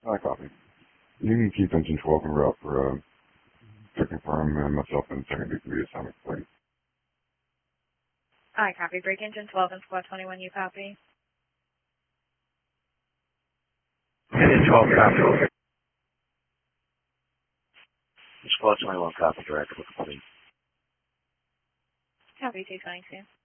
I copy. You can keep engine 12 en route for, to confirm myself and second degree assignment plate. I copy. Break engine 12 and squad 21, you copy? Engine 12 copy. Squad 21 copy, director with complete. Copy, 222.